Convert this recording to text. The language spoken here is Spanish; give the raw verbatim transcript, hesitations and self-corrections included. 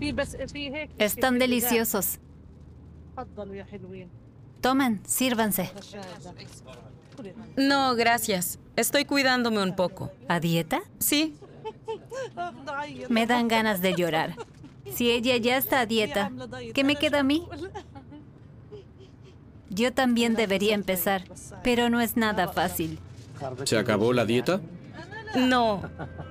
Están deliciosos. Tomen, sírvanse. No, gracias. Estoy cuidándome un poco. ¿A dieta? Sí. Me dan ganas de llorar. Si ella ya está a dieta, ¿qué me queda a mí? Yo también debería empezar, pero no es nada fácil. ¿Se acabó la dieta? No.